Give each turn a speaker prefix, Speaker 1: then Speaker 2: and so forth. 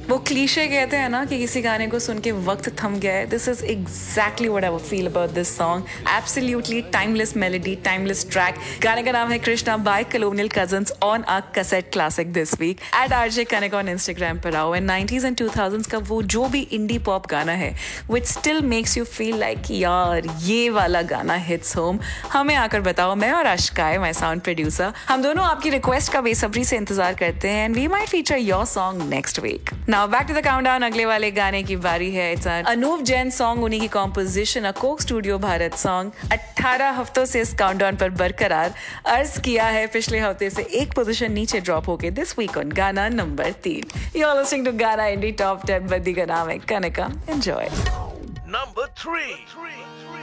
Speaker 1: वो क्लीशे कहते हैं ना कि किसी गाने को सुन के वक्त थम गया है. This is exactly what I feel about this song. Absolutely timeless melody, timeless track. गाने का नाम है Krishna bye colonial cousins on a cassette classic this week. @RJ Kanika on Instagram पर आओ. एंड 90s एंड 2000s का वो जो भी इंडी पॉप गाना है which still makes you feel like यार ये वाला गाना हिट्स होम, हमें आकर बताओ. मैं और अश्काय, माय साउंड प्रोड्यूसर, हम दोनों आपकी रिक्वेस्ट का बेसब्री से इंतजार करते हैं. And we might feature your song next week. Now back to the countdown. अगले वाले गाने की बारी है. इट्स अनूप जैन सॉन्ग, उन्हीं की कॉम्पोजिशन, अ कोक स्टूडियो भारत सॉन्ग. 18 हफ्तों से इस काउंटडाउन पर बरकरार, अर्ज किया है पिछले हफ्ते से एक पोजीशन नीचे ड्रॉप होके दिस वीक ऑन गाना number 3. You are listening to गाना इंडी टॉप 10 बद्दी का नाम है कनिका. एंजॉय.
Speaker 2: Number 3.